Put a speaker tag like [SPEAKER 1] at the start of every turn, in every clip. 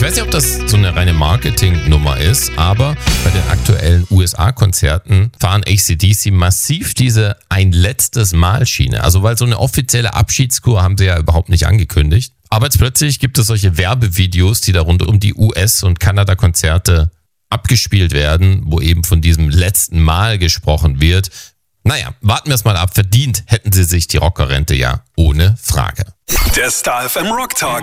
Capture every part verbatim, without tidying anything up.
[SPEAKER 1] weiß nicht, ob das so eine reine Marketingnummer ist, aber bei den aktuellen U S A-Konzerten fahren A C D C massiv diese ein letztes Mal-Schiene. Also weil so eine offizielle Abschiedskur haben sie ja überhaupt nicht angekündigt. Aber jetzt plötzlich gibt es solche Werbevideos, die da rund um die U S- und Kanada-Konzerte abgespielt werden, wo eben von diesem letzten Mal gesprochen wird. Naja, warten wir es mal ab. Verdient hätten sie sich die Rockerrente ja ohne Frage.
[SPEAKER 2] Der Star F M Rock Talk.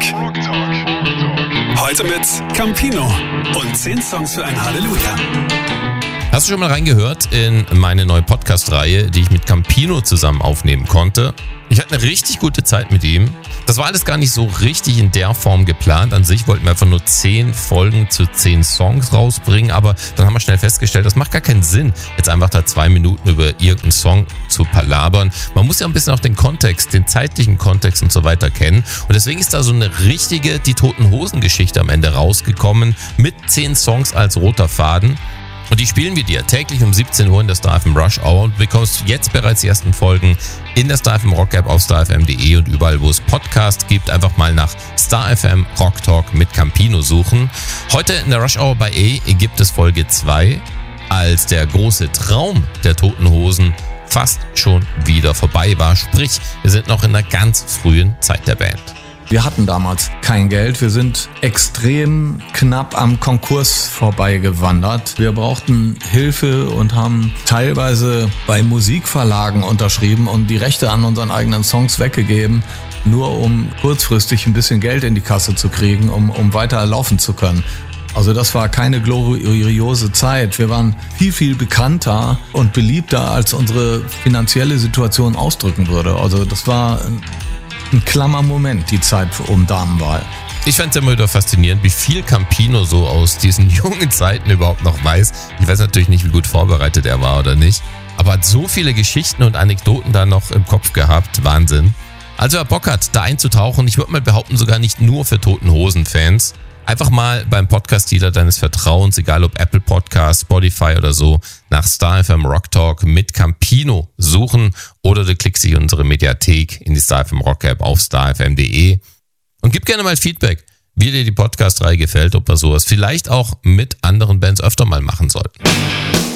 [SPEAKER 2] Heute mit Campino und zehn Songs für ein Halleluja.
[SPEAKER 1] Hast du schon mal reingehört in meine neue Podcast-Reihe, die ich mit Campino zusammen aufnehmen konnte? Ich hatte eine richtig gute Zeit mit ihm. Das war alles gar nicht so richtig in der Form geplant. An sich wollten wir einfach nur zehn Folgen zu zehn Songs rausbringen, aber dann haben wir schnell festgestellt, das macht gar keinen Sinn, jetzt einfach da zwei Minuten über irgendeinen Song zu palabern. Man muss ja ein bisschen auch den Kontext, den zeitlichen Kontext und so weiter kennen. Und deswegen ist da so eine richtige Die Toten Hosen-Geschichte am Ende rausgekommen mit zehn Songs als roter Faden. Und die spielen wir dir täglich um siebzehn Uhr in der Star F M Rush Hour und du bekommst jetzt bereits die ersten Folgen in der Star F M Rock App auf star f m punkt de und überall, wo es Podcasts gibt, einfach mal nach Star F M Rock Talk mit Campino suchen. Heute in der Rush Hour bei A gibt es Folge zwei, als der große Traum der Toten Hosen fast schon wieder vorbei war. Sprich, wir sind noch in einer ganz frühen Zeit der Band.
[SPEAKER 3] Wir hatten damals kein Geld. Wir sind extrem knapp am Konkurs vorbeigewandert. Wir brauchten Hilfe und haben teilweise bei Musikverlagen unterschrieben und die Rechte an unseren eigenen Songs weggegeben, nur um kurzfristig ein bisschen Geld in die Kasse zu kriegen, um, um weiter laufen zu können. Also das war keine gloriose Zeit. Wir waren viel, viel bekannter und beliebter, als unsere finanzielle Situation ausdrücken würde. Also das war ein klammer Moment, die Zeit um Damenwahl.
[SPEAKER 1] Ich fand es immer wieder faszinierend, wie viel Campino so aus diesen jungen Zeiten überhaupt noch weiß. Ich weiß natürlich nicht, wie gut vorbereitet er war oder nicht, aber hat so viele Geschichten und Anekdoten da noch im Kopf gehabt. Wahnsinn. Also wer Bock hat, da einzutauchen, ich würde mal behaupten, sogar nicht nur für Toten Hosen-Fans, einfach mal beim Podcast-Dealer deines Vertrauens, egal ob Apple Podcast, Spotify oder so, nach Star F M Rock Talk mit Campino suchen oder du klickst dich in unsere Mediathek in die Star F M Rock App auf star f m punkt de und gib gerne mal Feedback, wie dir die Podcast-Reihe gefällt, ob wir sowas vielleicht auch mit anderen Bands öfter mal machen sollten.